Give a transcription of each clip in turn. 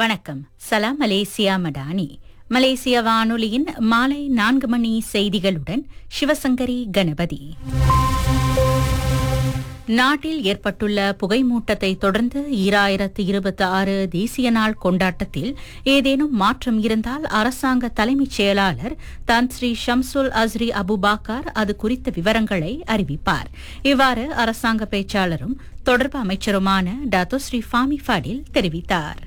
வணக்கம். சலாம் மலேசியா மடானி. மலேசிய வானொலியின் மாலை 4 மணி செய்திகளுடன் சிவசங்கரி கணபதி. நாட்டில் ஏற்பட்டுள்ள புகைமூட்டத்தை தொடர்ந்து 2026 தேசிய நாள் கொண்டாட்டத்தில் ஏதேனும் மாற்றம் இருந்தால் அரசாங்க தலைமைச் செயலாளர் தான் ஸ்ரீ ஷம்சுல் அஸ்ரி அபுபாக்கர் அது குறித்த விவரங்களை அறிவிப்பார். இவ்வாறு அரசாங்க பேச்சாளரும் தொடர்பு அமைச்சருமான டாக்டர் ஸ்ரீ ஃபாமி ஃபடில் தெரிவித்தார்.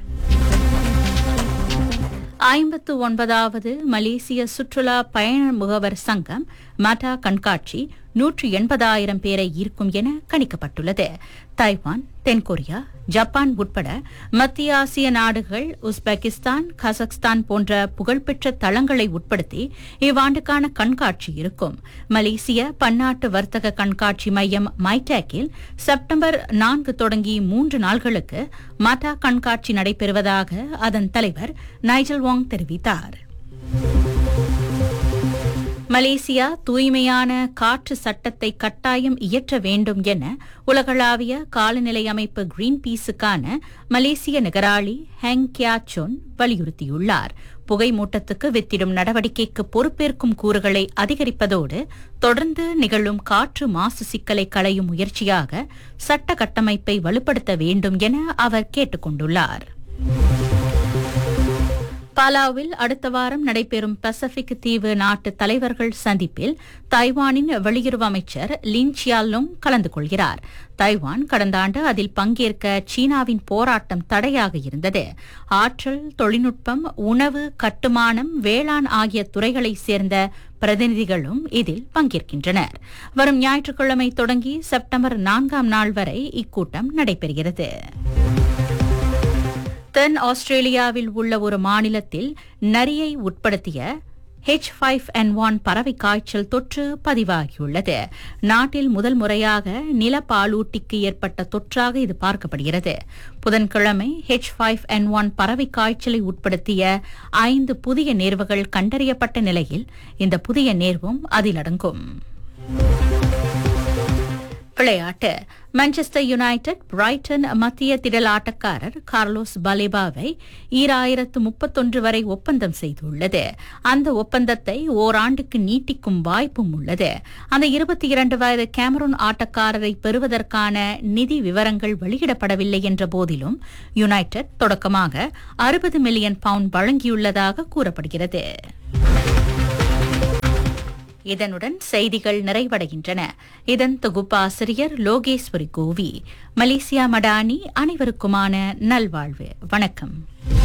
59வது மலேசிய சுற்றுலா பயண முகவர் சங்கம் மட்டா கண்காட்சி 180,000 பேரை ஈர்க்கும் என கணிக்கப்பட்டுள்ளது. தைவான், தென்கொரியா, ஜப்பான் உட்பட மத்திய ஆசிய நாடுகள், உஸ்பெகிஸ்தான், கசக்ஸ்தான் போன்ற புகழ்பெற்ற தளங்களை உட்படுத்தி இவ்வாண்டுக்கான கண்காட்சி இருக்கும். மலேசிய பன்னாட்டு வர்த்தக கண்காட்சி மையம் மைடேக்கில் செப்டம்பர் 4 தொடங்கி 3 நாள்களுக்கு மட்டா கண்காட்சி நடைபெறுவதாக அதன் தலைவர் நைஜல் வாங் தெரிவித்தார். மலேசியா தூய்மையான காற்று சட்டத்தை கட்டாயம் இயற்ற வேண்டும் என உலகளாவிய காலநிலை அமைப்பு கிரீன்பீஸுக்கான மலேசிய நகராளி ஹெங் கியாச்சோன் வலியுறுத்தியுள்ளார். புகைமூட்டத்துக்கு வித்திடும் நடவடிக்கைக்கு பொறுப்பேற்கும் கூறுகளை அதிகரிப்பதோடு தொடர்ந்து நிகழும் காற்று மாசு சிக்கலை களையும் முயற்சியாக சட்ட கட்டமைப்பை வலுப்படுத்த வேண்டும் என அவர் கேட்டுக் கொண்டுள்ளார். பாலாவில் அடுத்த வாரம் நடைபெறும் பசிபிக் தீவு நாட்டு தலைவர்கள் சந்திப்பில் தைவானின் வெளியுறவு அமைச்சர் லின் சியாலுங் கலந்து கொள்கிறார். தைவான் கடந்த ஆண்டு அதில் பங்கேற்க சீனாவின் போராட்டம் தடையாக இருந்தது. ஆற்றல், தொழில்நுட்பம், உணவு, கட்டுமானம், வேளாண் ஆகிய துறைகளைச் சேர்ந்த பிரதிநிதிகளும் இதில் பங்கேற்கின்றனர். வரும் ஞாயிற்றுக்கிழமை தொடங்கி செப்டம்பர் 4ஆம் நாள் வரை இக்கூட்டம் நடைபெறுகிறது. தென் ஆஸ்திரேலியாவில் உள்ள ஒரு மாநிலத்தில் நரியை உட்படுத்திய H5N1 பறவை காய்ச்சல் தொற்று பதிவாகியுள்ளது. நாட்டில் முதல் முறையாக நிலப்பாலூட்டிக்கு ஏற்பட்ட தொற்றாக இது பார்க்கப்படுகிறது. புதன்கிழமை H5N1 பறவை காய்ச்சலை உட்படுத்திய 5 புதிய நேர்வுகள் கண்டறியப்பட்ட நிலையில் இந்த புதிய நேர்வும் அதில் அடங்கும். விளையாட்டு. மான்செஸ்டர் யுனைடெட் பிரைட்டன் மத்திய திடல் ஆட்டக்காரர் கார்லோஸ் பலேபாவை 2031 வரை ஒப்பந்தம் செய்துள்ளது. அந்த ஒப்பந்தத்தை ஓராண்டுக்கு நீட்டிக்கும் வாய்ப்பும் உள்ளது. அந்த 22 வயது கேமரூன் ஆட்டக்காரரை பெறுவதற்கான நிதி விவரங்கள் வெளியிடப்படவில்லை என்ற போதிலும் யுனைடெட் தொடக்கமாக 60 மில்லியன் பவுண்ட் வழங்கியுள்ளதாக கூறப்படுகிறது. இதனுடன் செய்திகள் நிறைவடைகின்றன. இதன் தொகுப்பாசிரியர் லோகேஸ்வரி கோவி. மலேசியா மடானி. அனைவருக்குமான நல்வாழ்வு. வணக்கம்.